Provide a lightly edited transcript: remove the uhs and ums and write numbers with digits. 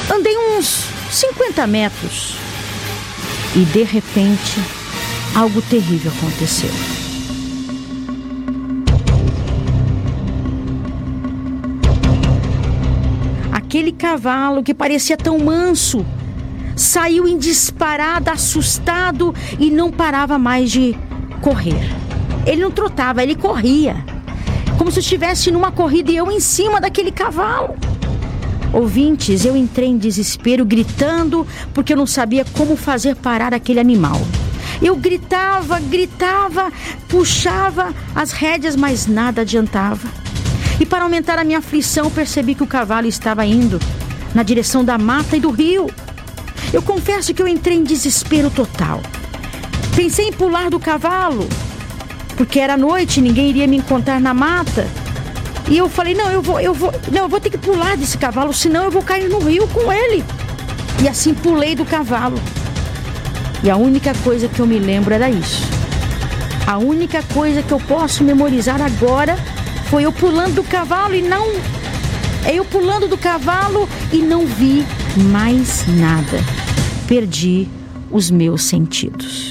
Andei uns 50 metros e, de repente, algo terrível aconteceu. Aquele cavalo que parecia tão manso saiu em disparada, assustado, e não parava mais de correr. Ele não trotava, ele corria, como se estivesse numa corrida e eu em cima daquele cavalo. Ouvintes, eu entrei em desespero, gritando, porque eu não sabia como fazer parar aquele animal. Eu gritava, puxava as rédeas, mas nada adiantava. E para aumentar a minha aflição, percebi que o cavalo estava indo na direção da mata e do rio. Eu confesso que eu entrei em desespero total. Pensei em pular do cavalo, porque era noite e ninguém iria me encontrar na mata. E eu falei, eu vou ter que pular desse cavalo, senão eu vou cair no rio com ele. E assim pulei do cavalo. E a única coisa que eu me lembro era isso. A única coisa que eu posso memorizar agora foi eu pulando do cavalo e não... Eu pulando do cavalo e não vi mais nada. Perdi os meus sentidos.